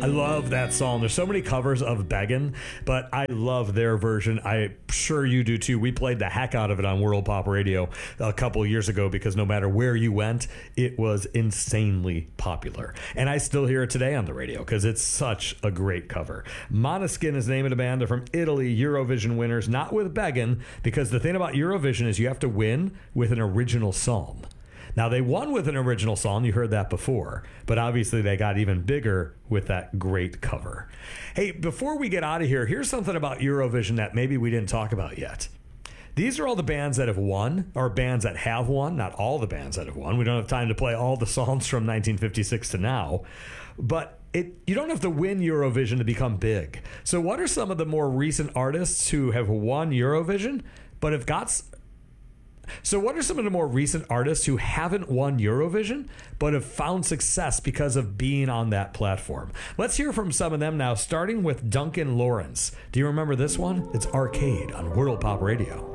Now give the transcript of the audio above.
I love that song. There's so many covers of Beggin', but I love their version. I'm sure you do too. We played the heck out of it on World Pop Radio a couple years ago because no matter where you went, it was insanely popular. And I still hear it today on the radio because it's such a great cover. Måneskin is the name of the band. They're from Italy, Eurovision winners, not with Beggin', because the thing about Eurovision is you have to win with an original song. Now, they won with an original song. You heard that before. But obviously, they got even bigger with that great cover. Hey, before we get out of here, here's something about Eurovision that maybe we didn't talk about yet. These are all the bands that have won, or bands that have won. Not all the bands that have won. We don't have time to play all the songs from 1956 to now. But you don't have to win Eurovision to become big. So what are some of the more recent artists who have won Eurovision, but have got... So what are some of the more recent artists who haven't won Eurovision but have found success because of being on that platform? Let's hear from some of them now, starting with Duncan Lawrence. Do you remember this one? It's Arcade on World Pop Radio.